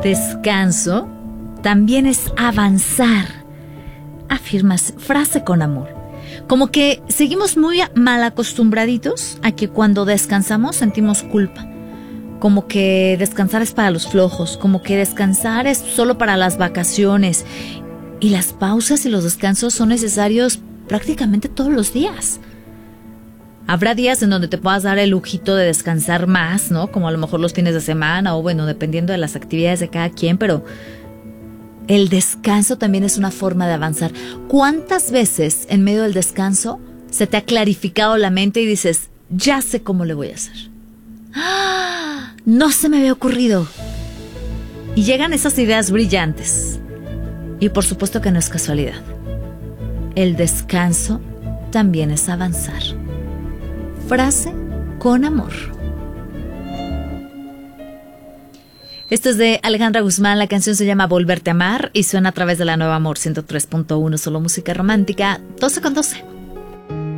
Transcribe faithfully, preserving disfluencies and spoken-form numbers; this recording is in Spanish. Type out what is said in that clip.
descanso también es avanzar. Afirmas, frase con amor. Como que seguimos muy mal acostumbraditos a que cuando descansamos sentimos culpa. Como que descansar es para los flojos, como que descansar es solo para las vacaciones. Y las pausas y los descansos son necesarios prácticamente todos los días. Habrá días en donde te puedas dar el lujito de descansar más, ¿no? Como a lo mejor los fines de semana o bueno, dependiendo de las actividades de cada quien, pero el descanso también es una forma de avanzar. ¿Cuántas veces en medio del descanso se te ha clarificado la mente y dices, ya sé cómo le voy a hacer? ¡Ah! No se me había ocurrido. Y llegan esas ideas brillantes. Y por supuesto que no es casualidad. El descanso también es avanzar. Frase con amor. Esto es de Alejandra Guzmán, la canción se llama Volverte a Amar y suena a través de la Nueva Amor ciento tres punto uno, solo música romántica, doce con doce.